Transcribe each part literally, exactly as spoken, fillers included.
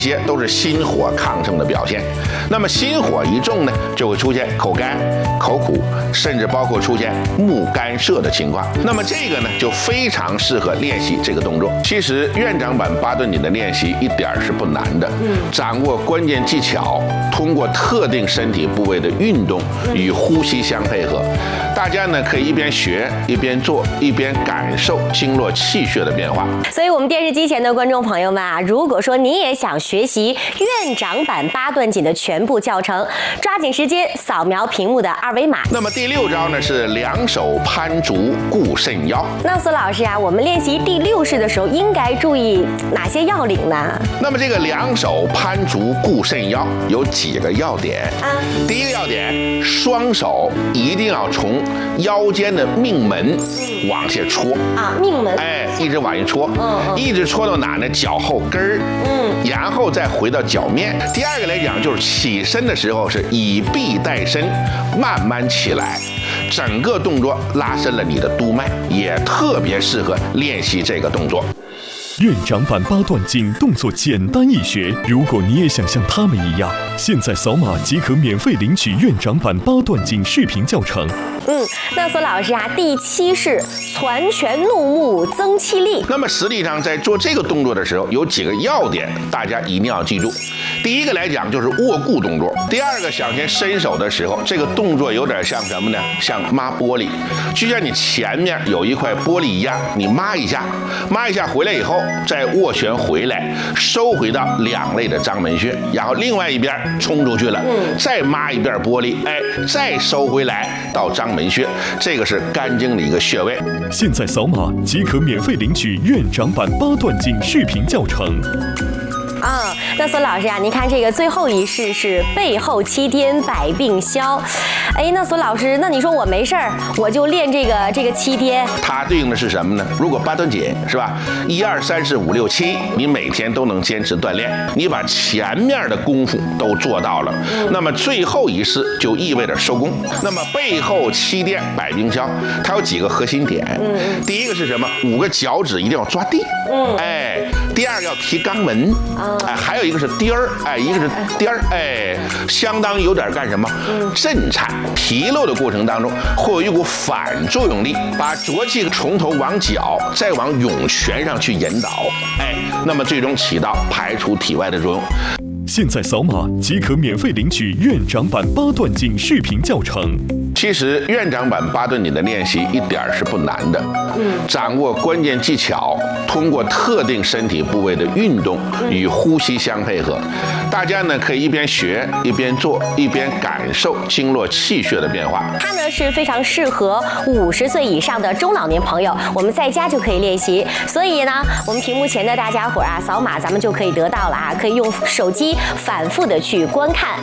这些都是心火亢盛的表现。那么心火一重呢，就会出现口干、口苦，甚至包括出现目干涩的情况。那么这个呢，就非常适合练习这个动作。其实院长版八段锦的练习一点是不难的，掌握关键技巧，通过特定身体部位的运动与呼吸相配合，大家呢可以一边学一边做，一边感受经络气血的变化。 所以，我们电视机前的观众朋友们啊，如果说你也想学习院长版八段锦的全部教程，抓紧时间扫描屏幕的二维码。 那么第六招呢是两手攀足固肾腰。 那苏老师啊，我们练习第六式的时候应该注意哪些要领呢？ 那么这个两手攀足固肾腰有几个要点啊？第一个要点，双手一定要从腰间的命门往下戳啊，命门， 哎，一直往下戳， 嗯嗯， 一直戳到哪呢？脚后跟儿，嗯，然后再回到脚面。第二个来讲，就是起身的时候是以臂带身，慢慢起来，整个动作拉伸了你的督脉，也特别适合练习这个动作。 院长版八段锦动作简单易学，如果你也想像他们一样，现在扫码即可免费领取院长版八段锦视频教程。 嗯，那苏老师啊，第七式攒拳怒目增气力。 那么实际上在做这个动作的时候，有几个要点，大家一定要记住。第一个来讲就是握固动作，第二个想先伸手的时候，这个动作有点像什么呢？像抹玻璃，就像你前面有一块玻璃一样，你抹一下，抹一下回来以后，再握拳回来，收回到两肋的章门穴，然后另外一边冲出去了，再抹一遍玻璃，哎，再收回来到章门穴，这个是肝经的一个穴位。 现在扫码即可免费领取院长版八段锦视频教程。 啊、哦，那苏老师啊，您看这个最后一式是背后七颠百病消。哎，那苏老师，那你说我没事儿，我就练这个这个七颠，它对应的是什么呢？如果八段锦是吧，一二三四五六七，你每天都能坚持锻炼，你把前面的功夫都做到了，嗯、那么最后一式就意味着收工。那么背后七颠百病消，它有几个核心点。嗯，第一个是什么？五个脚趾一定要抓地。嗯，哎，第二个要提肛门。啊。哎，还有一个是颠儿，哎，一个是颠儿，哎，相当有点干什么？震颤，提溜的过程当中会有一股反作用力，把浊气从头往脚，再往涌泉上去引导，哎，那么最终起到排除体外的作用。 现在扫码即可免费领取院长版八段锦视频教程。 其实院长版八段锦的练习一点是不难的，嗯，掌握关键技巧，通过特定身体部位的运动与呼吸相配合，大家呢可以一边学一边做，一边感受经络气血的变化。 它呢是非常适合五十岁以上的中老年朋友，我们在家就可以练习。所以呢，我们屏幕前的大家伙啊，扫码咱们就可以得到了啊，可以用手机反复的去观看。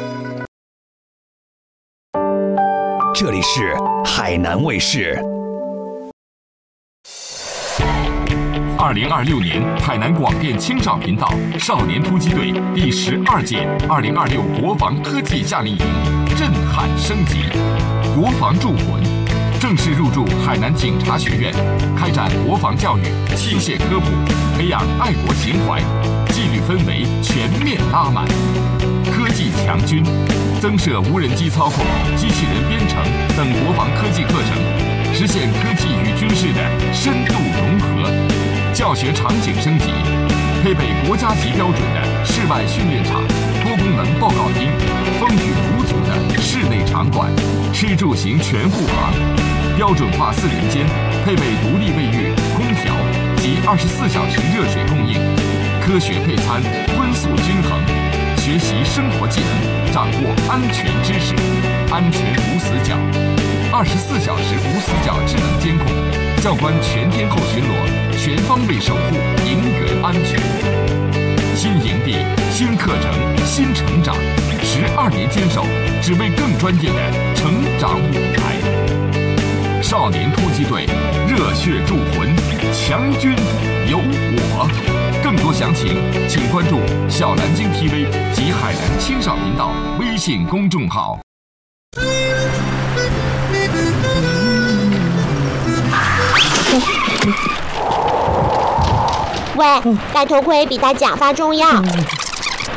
这里是海南卫视。 二零二六年海南广电青少频道少年突击队第十二届二零二六国防科技夏令营震撼升级，国防铸魂，正式入驻海南警察学院，开展国防教育、器械科普，培养爱国情怀，纪律氛围全面拉满。科技强军，增设无人机操控、机器人编程等国防科技课程，实现科技与军事的深度融合。教学场景升级，配备国家级标准的室外训练场、多功能报告厅，风雨无阻的室内场馆，吃住行全护航，标准化四人间，配备独立卫浴、空调及二十四小时热水供应，科学配餐，荤素均衡。学习生活技能，掌握安全知识，安全无死角，二十四小时无死角智能监控，教官全天候巡逻，全方位守护营格安全。新营地、新课程、新成长，十二年坚守，只为更专业的成长舞台。少年突击队，热血铸魂，强军有我。更多详情，请关注小南京 T V 及海南青少频道微信公众号。 喂，戴头盔比戴假发重要。